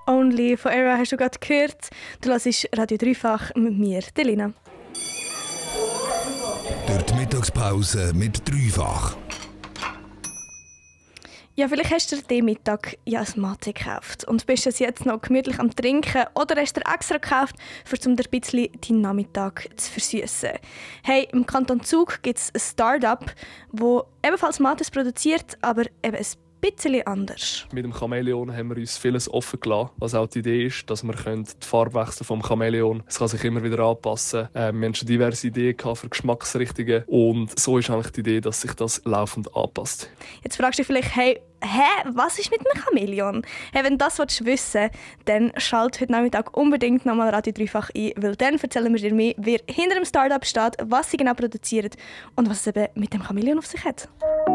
Only von Era hast du gerade gehört. Du hörst Radio Dreifach mit mir, Delina. Durch die Mittagspause mit Dreifach. Ja, vielleicht hast du dir diesen Mittag ja ein Mate gekauft und bist es jetzt noch gemütlich am Trinken oder hast du dir extra gekauft, um dir ein bisschen deinen Nachmittag zu versüßen. Hey, im Kanton Zug gibt es ein Start-up, das ebenfalls Mates produziert, aber eben ein bisschen anders. Mit dem Chamäleon haben wir uns vieles offen gelassen. Was auch die Idee ist, dass wir die Farbe wechseln vom Chamäleon. Es kann sich immer wieder anpassen. Wir haben schon diverse Ideen für Geschmacksrichtungen. Und so ist eigentlich die Idee, dass sich das laufend anpasst. Jetzt fragst du dich vielleicht, hey, was ist mit einem Chamäleon? Hey, wenn du das wissen willst, dann schalt heute Nachmittag unbedingt nochmal Radio Dreifach ein, weil dann erzählen wir dir mehr, wer hinter dem Start-up steht, was sie genau produzieren und was es eben mit dem Chamäleon auf sich hat.